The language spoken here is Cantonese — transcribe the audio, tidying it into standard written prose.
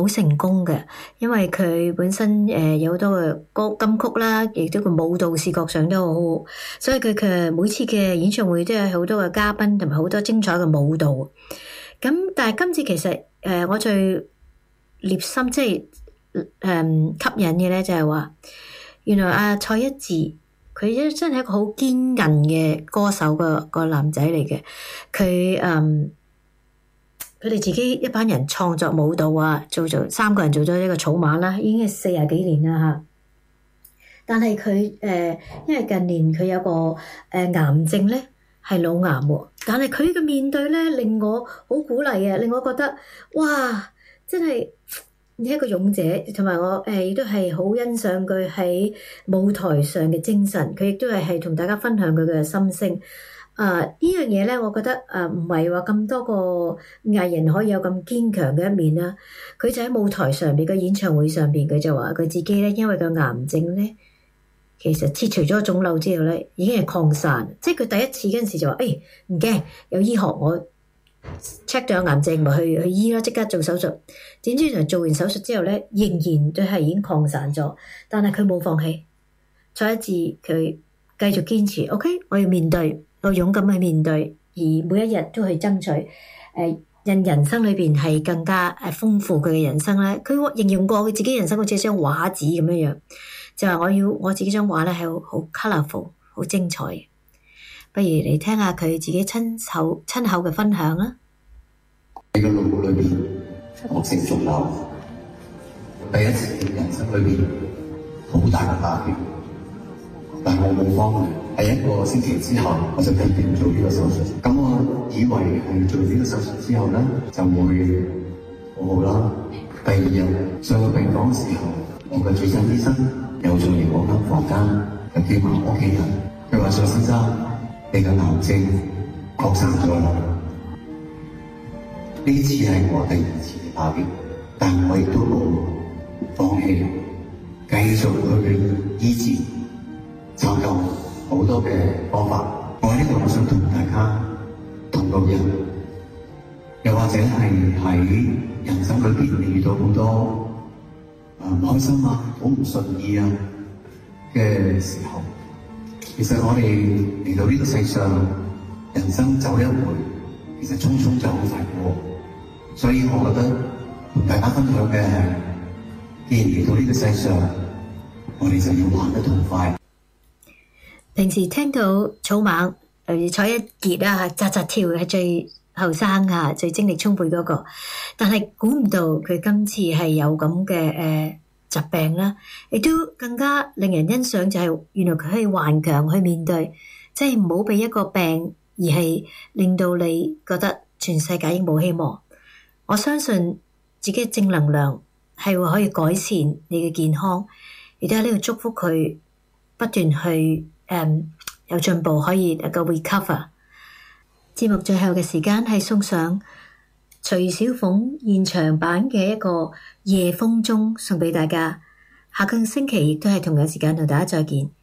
成功嘅，因為佢本身有好多嘅歌金曲啦，亦都個舞蹈視覺上都好好，所以佢每次嘅演唱會都有好多嘅嘉賓同埋好多精彩嘅舞蹈。咁但係今次其實我最獵心即係吸引嘅咧，就係話原來阿蔡一智佢真係一個好堅韌嘅歌手個男仔嚟嘅。佢哋自己一班人創作舞蹈啊，做3個人做咗一個草蜢啦，已經係40幾年啦吓。但係佢因為近年佢有個癌症咧，係腦癌喎。但係佢嘅面對咧，令我好鼓勵啊，令我覺得哇，真係你係一個勇者，同埋我亦都係好欣賞佢喺舞台上嘅精神。佢亦都係同大家分享佢嘅心聲。呢樣嘢咧，我覺得唔係話咁多個藝人可以有咁堅強嘅一面啦。佢就喺舞台上邊嘅演唱會上邊，佢就話佢自己咧，因為個癌症咧，其實切除咗腫瘤之後咧，已經係擴散。即係佢第一次嗰陣時就話：唔驚，有醫學，我 check 到有癌症，咪去醫啦，即刻做手術。點知原來做完手術之後咧，仍然都係已經擴散咗，但係佢冇放棄。蔡一智佢繼續堅持 ，OK， 我要面對。我勇敢去面對，而每一日都去爭取，讓人生裏邊係更加豐富佢嘅人生咧。佢形容過佢自己人生好似張畫紙咁樣，就話我自己張畫咧係好 colourful， 好精彩。不如你聽下佢自己親口嘅分享啦。 你嘅腦裏邊惡性腫瘤，第一次人生裏邊好大嘅打擊。但我冇方向，係1個星期之後我就決定做呢個手術。咁我以為係做呢個手術之後咧就會好好啦。第2日上到病房嘅時候，我嘅主診醫生又再嚟我間房間，又叫埋屋企人。佢話：蔡先生，你嘅癌症擴散咗啦。呢次係我第2次嘅打擊，但我亦都冇放棄，繼續去醫治。就有好多嘅方法，我喺呢度我想同大家同路人，又或者係喺人生裏邊你遇到好多唔開心啊、好唔順意啊嘅時候，其實我哋嚟到呢個世上，人生走一回，其實匆匆就好快過。所以我覺得同大家分享嘅係，既然嚟到呢個世上，我哋就要玩得痛快。 平時聽到草蜢蔡一傑啦，扎扎跳係最後生啊，最精力充沛嗰個，但係估唔到佢今次係有咁嘅疾病啦，亦都更加令人欣賞就係原來佢可以頑強去面對，即係唔好俾一個病而係令到你覺得全世界已經冇希望。我相信自己嘅正能量係會可以改善你嘅健康，亦都喺呢度祝福佢不斷去有進步，可以能夠 recover。 節目最後嘅時間係送上徐小鳳現場版嘅一個夜風中送俾大家。下個星期亦都係同樣時間同大家再見。